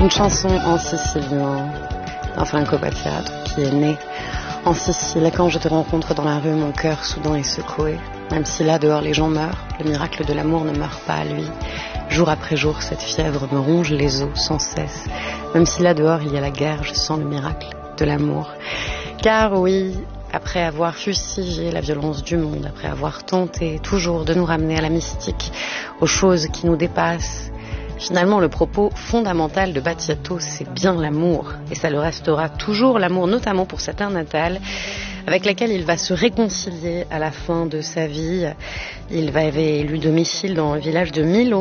Une chanson en sicilien d'un Franco Battiato qui est né en Sicile. Et quand je te rencontre dans la rue, mon cœur soudain est secoué. Même si là dehors les gens meurent, le miracle de l'amour ne meurt pas à lui. Jour après jour, cette fièvre me ronge les os sans cesse. Même si là dehors il y a la guerre, je sens le miracle de l'amour. Car oui, après avoir fusillé la violence du monde, après avoir tenté toujours de nous ramener à la mystique, aux choses qui nous dépassent, finalement, le propos fondamental de Battiato, c'est bien l'amour. Et ça le restera toujours, l'amour, notamment pour sa terre natale, avec laquelle il va se réconcilier à la fin de sa vie. Il va avoir élu domicile dans le village de Milo.